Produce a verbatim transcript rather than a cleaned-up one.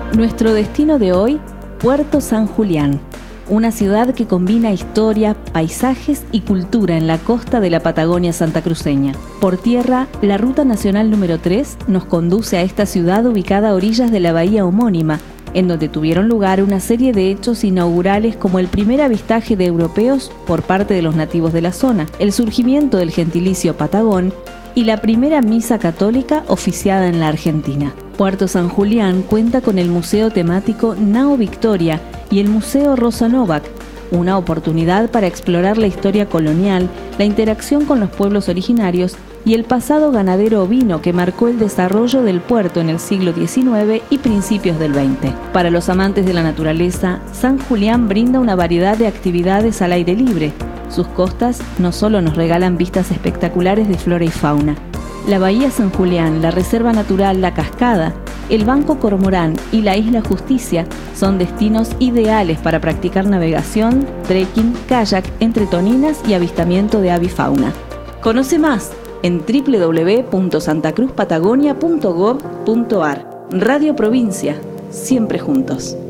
Nuestro destino de hoy, Puerto San Julián, una ciudad que combina historia, paisajes y cultura en la costa de la Patagonia santacruceña. Por tierra, la Ruta Nacional número tres nos conduce a esta ciudad ubicada a orillas de la bahía homónima, en donde tuvieron lugar una serie de hechos inaugurales como el primer avistaje de europeos por parte de los nativos de la zona, el surgimiento del gentilicio patagón y la primera misa católica oficiada en la Argentina. Puerto San Julián cuenta con el museo temático Nao Victoria y el Museo Rosa Novak, una oportunidad para explorar la historia colonial, la interacción con los pueblos originarios y el pasado ganadero ovino que marcó el desarrollo del puerto en el siglo diecinueve y principios del veinte. Para los amantes de la naturaleza, San Julián brinda una variedad de actividades al aire libre. Sus costas no solo nos regalan vistas espectaculares de flora y fauna. La Bahía San Julián, la Reserva Natural La Cascada, el Banco Cormorán y la Isla Justicia son destinos ideales para practicar navegación, trekking, kayak entre toninas y avistamiento de avifauna. Conoce más en doble u doble u doble u punto santa cruz patagonia punto gob punto ar. Radio Provincia, siempre juntos.